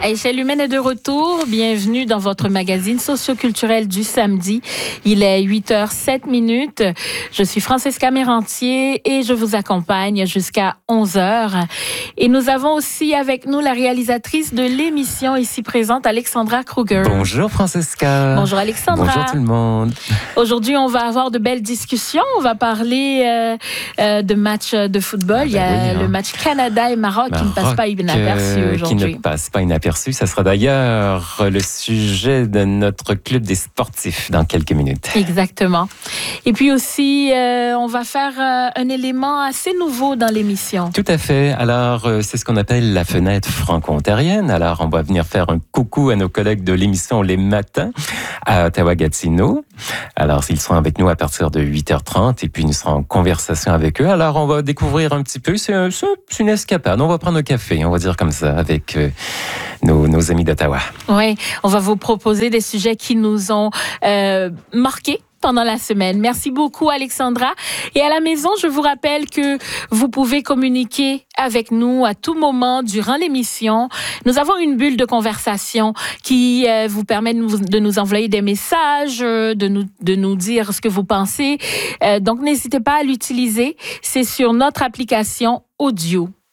À Échelle humaine est de retour. Bienvenue dans votre magazine socioculturel du samedi. Il est 8h07. Je suis Francesca Mérantier et je vous accompagne jusqu'à 11h. Et nous avons aussi avec nous la réalisatrice de l'émission ici présente, Alexandra Kruger. Bonjour Francesca. Bonjour Alexandra. Bonjour tout le monde. Aujourd'hui, on va avoir de belles discussions. On va parler de matchs de football. Il y a le match Canada et Maroc qui ne passe pas inaperçu aujourd'hui. Qui ne passe pas inaperçu. Ça sera d'ailleurs le sujet de notre club des sportifs dans quelques minutes. Exactement. Et puis aussi, on va faire un élément assez nouveau dans l'émission. Tout à fait. Alors, c'est ce qu'on appelle la fenêtre franco-ontarienne. Alors, on va venir faire un coucou à nos collègues de l'émission les matins à Ottawa-Gatineau. Alors, ils seront avec nous à partir de 8h30 et puis nous serons en conversation avec eux. Alors, on va découvrir un petit peu. C'est une escapade. On va prendre un café, on va dire comme ça, avec nos amis d'Ottawa. Oui, on va vous proposer des sujets qui nous ont marqués pendant la semaine. Merci beaucoup, Alexandra. Et à la maison, je vous rappelle que vous pouvez communiquer avec nous à tout moment durant l'émission. Nous avons une bulle de conversation qui vous permet de nous envoyer des messages, de nous dire ce que vous pensez. Donc, n'hésitez pas à l'utiliser. C'est sur notre application audio.